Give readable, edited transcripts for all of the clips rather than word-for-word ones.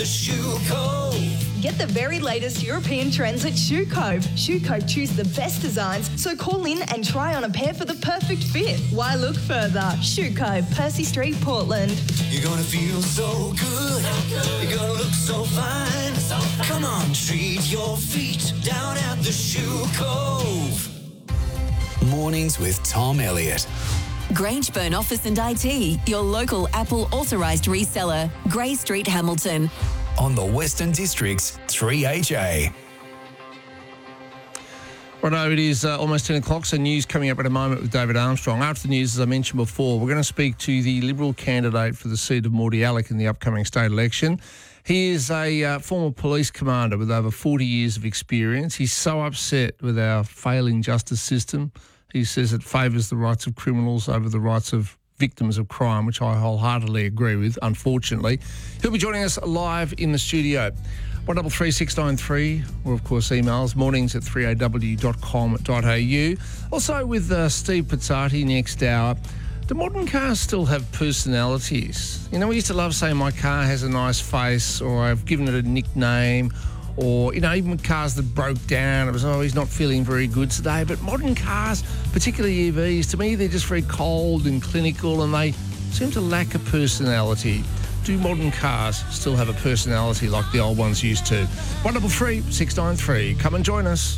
Shoe Cove. Get the very latest European trends at Shoe Cove. Shoe Cove choose the best designs, so call in and try on a pair for the perfect fit. Why look further? Shoe Cove, Percy Street, Portland. You're gonna feel so good. You're gonna look so fine. Come on, treat your feet down at the Shoe Cove. Mornings with Tom Elliott. Grangeburn Office and IT, your local Apple authorised reseller. Grey Street, Hamilton. On the Western District's 3HA. Righto, it is almost 10 o'clock, so news coming up in a moment with David Armstrong. After the news, as I mentioned before, we're going to speak to the Liberal candidate for the seat of Mordialloc in the upcoming state election. He is a former police commander with over 40 years of experience. He's so upset with our failing justice system. He says it favours the rights of criminals over the rights of victims of crime, which I wholeheartedly agree with, unfortunately. He'll be joining us live in the studio. 133693, or of course emails, mornings@3aw.com.au. Also with Steve Pizzati next hour. Do modern cars still have personalities? You know, we used to love saying my car has a nice face, or I've given it a nickname, or, you know, even with cars that broke down, it was, oh, he's not feeling very good today. But modern cars, particularly EVs, to me, they're just very cold and clinical, and they seem to lack a personality. Do modern cars still have a personality like the old ones used to? 133693, come and join us.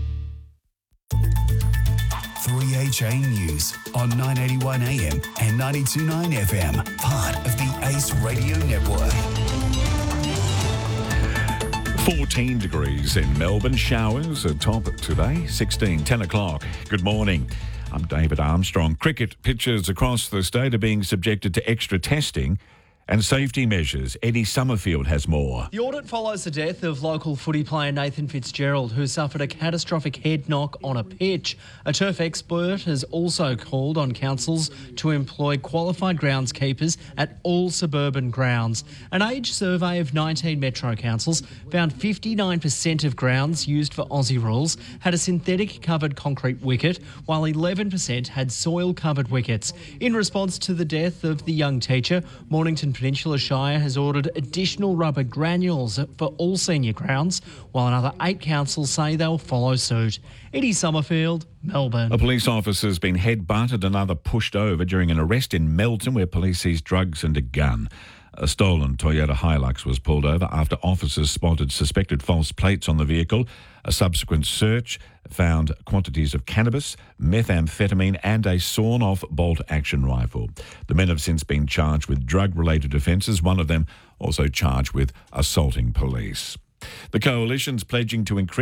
3HA News on 981 AM and 92.9 FM, part of the ACE Radio Network. 14 degrees in Melbourne. Showers are top today. 10 o'clock. Good morning. I'm David Armstrong. Cricket pitches across the state are being subjected to extra testing and safety measures. Eddie Summerfield has more. The audit follows the death of local footy player Nathan Fitzgerald, who suffered a catastrophic head knock on a pitch. A turf expert has also called on councils to employ qualified groundskeepers at all suburban grounds. An age survey of 19 metro councils found 59% of grounds used for Aussie rules had a synthetic covered concrete wicket, while 11% had soil covered wickets. In response to the death of the young teacher, Mornington Peninsula Shire has ordered additional rubber granules for all senior grounds, while another 8 councils say they'll follow suit. Eddie Summerfield, Melbourne. A police officer's been head-butted, another pushed over during an arrest in Melton where police seized drugs and a gun. A stolen Toyota Hilux was pulled over after officers spotted suspected false plates on the vehicle. A subsequent search found quantities of cannabis, methamphetamine and a sawn-off bolt-action rifle. The men have since been charged with drug-related offences, one of them also charged with assaulting police. The coalition's pledging to increase